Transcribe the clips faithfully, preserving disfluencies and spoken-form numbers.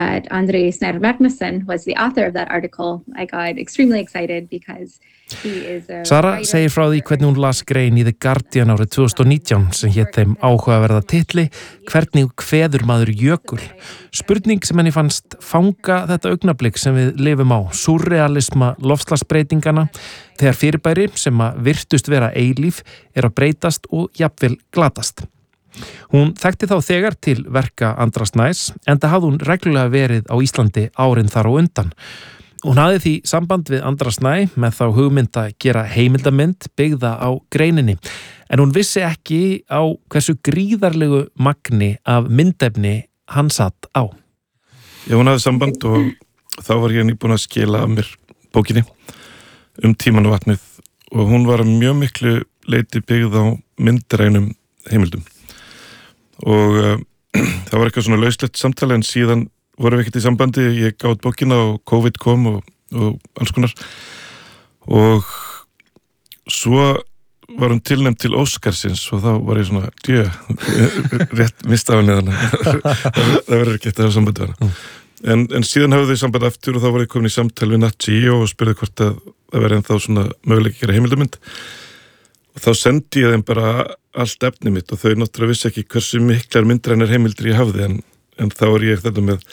Andri Snær Magnason was the author of that article, I got extremely excited because he is a Sara segir frá því hvernig hún las grein í The Guardian árið tvö þúsund og nítján sem hét þeim áhugaverða titli Hvernig kveður maður jökul. Spurning sem henni fannst fanga þetta augnablik sem við lifum á, súrrealisma loftslagsbreytingana, þegar fyrirbæri sem að virtust vera eilíf er að breytast og jafnvel glatast. Hún þekkti þá þegar til verka Andra Snæs, enda hafði hún reglulega verið á Íslandi árin þar á undan. Hún hafði því samband við Andra Snæ með þá hugmynd að gera heimildamynd byggða á greininni, en hún vissi ekki á hversu gríðarlegu magni af myndefni hann satt á. Já, hún hafði samband og þá var ég nýbúin að skila af mér bókinni um tíman og vatnið og hún var mjög miklu leyti byggð á myndrænum heimildum. Og uh, það var eitthvað svona lauslegt samtali en síðan vorum við ekkert í sambandi, ég gátt bókina og COVID kom og, og alls konar og svo var hún tilnefnd til Óskarsins og þá var ég svona, djö, rétt mista af henni þannig, það verður ekki eftir að hafa sambandi við hana. En, en síðan hafði þau samband aftur og þá var ég komin í samtal við Nat Geo og spurði hvort að það verði ennþá svona möguleiki að gera heimildamynd. Og þá sendi ég þeim bara allt efni mitt og þau náttúrulega vissi ekki hversu miklar myndrænar heimildir ég hafði en, en þá er ég þetta með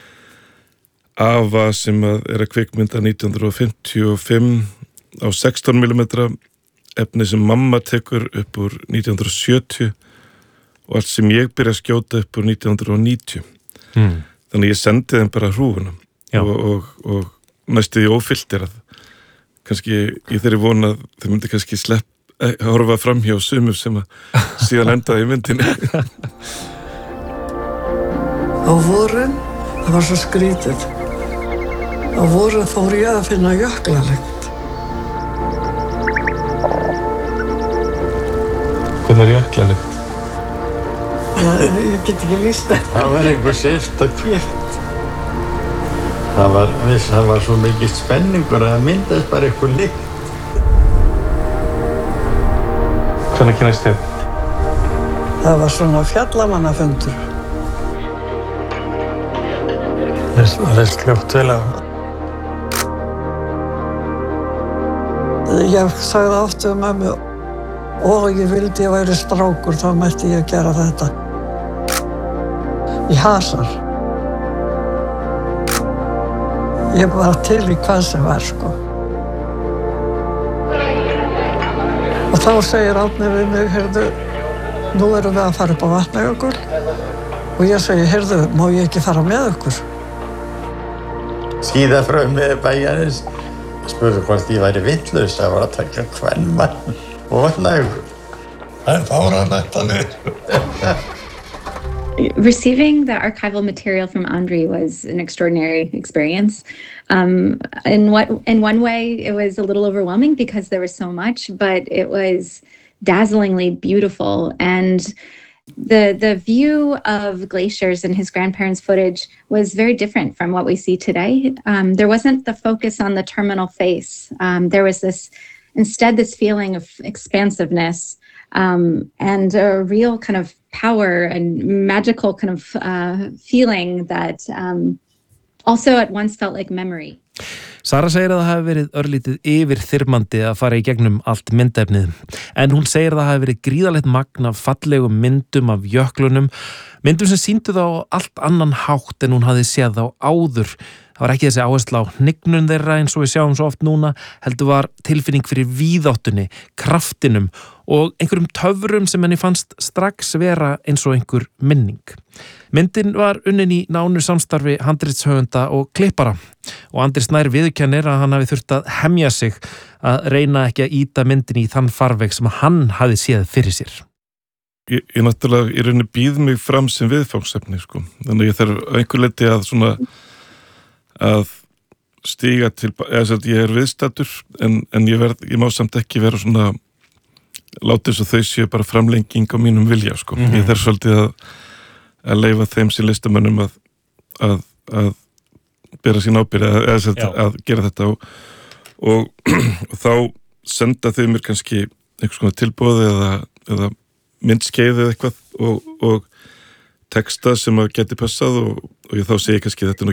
Ava sem að er að kvikmynda nítján hundruð fimmtíu og fimm á sextán millimetra efni sem mamma tekur upp úr nítján hundruð sjötíu og allt sem ég byrja að skjóta upp úr nítján hundruð níutíu. Mm. Þannig ég sendi þeim bara hrúfuna og, og, og næstu því ófilterað. Kannski í þeirri von að þeir myndi kannski slepp horfa fram hjá sumum sem að síðan endaði í myndinni. Á vorin, það var svo skrítið. Á vorin fór ég að finna jöklalikt. Hvernig er jöklalikt? Ja, ég get ekki lýst það. Það var einhver sérstakt gift. Það var, það var svo mikið spenningur að það myndast bara eitthvað lykt. Hvernig kynnast þið? Það var svona fjallamannafundur. Þess var þess kljótt vel á. Ég sagði aftur um mömmu og ég vildi ég væri strákur, þá mætti ég gera þetta. Í hasar. Ég var til í hvað sem var, sko. Og þá segir Árni við mig, heyrðu, nú erum við að fara upp á Vatnajökul og ég segi, heyrðu, má ég ekki fara með okkur? Skíðafrömmið bæjarins spurði hvort ég væri vitlaus að vera að taka kvenmann og Vatnajökul. Það er fáránlegt þannig. Receiving the archival material from Andri was an extraordinary experience. Um, in what, in one way, it was a little overwhelming because there was so much, but it was dazzlingly beautiful. And the the view of glaciers in his grandparents' footage was very different from what we see today. Um, there wasn't the focus on the terminal face. Um, there was this, instead, this feeling of expansiveness um, and a real kind of power and magical kind of uh, feeling that um, also at once felt like memory. Sara segir að það hafi verið örlítið yfirþyrmandi að fara í gegnum allt myndefnið, en hún segir að það hafi verið gríðarlegt magn af fallegum myndum af jöklunum, myndum sem sýndu þá allt annan hátt en hún hafði séð þá áður. Það var ekki þessi áhersla á hnignun þeirra eins og við sjáum svo oft núna, heldur var tilfinning fyrir víðáttunni, kraftinum og einhverjum töfrum sem henni fannst strax vera eins og einhver minning. Myndin var unnin í nánu samstarfi handritshöfunda og klippara og Andri Snær viðurkennir að hann hafi þurft að hemja sig að reyna ekki að ýta myndin í þann farveg sem hann hafi séð fyrir sér. Ég, ég náttúrulega, ég reyni býð mig fram sem viðfangsefni, sko. Þannig að ég þarf einhver leyti að svona að stíga til, eða að ég er viðstaddur en, en ég, verð, ég má samt ekki vera svona látið svo þau séu bara framlenging á mínum vilja, sko. Mm-hmm. Ég þarf svolítið að, að leyfa þeim sem listamönnum að, að, að bera sín ábyrgð, eða að, að gera þetta og, og, og þá senda þau mér kannski einhvers konar tilboð eða, eða myndskeið eða eitthvað og, og texta sem að geti passað og, og ég þá segi kannski þetta nú